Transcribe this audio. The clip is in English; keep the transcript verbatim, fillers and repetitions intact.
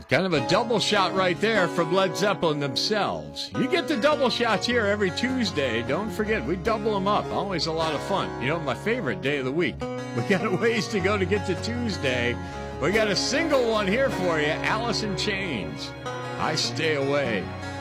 Kind of a double shot right there from Led Zeppelin themselves. You get the double shots here every Tuesday. Don't forget, we double them up. Always a lot of fun. You know, my favorite day of the week. We got a ways to go to get to Tuesday. We got a single one here for you, Alice in Chains. I Stay Away.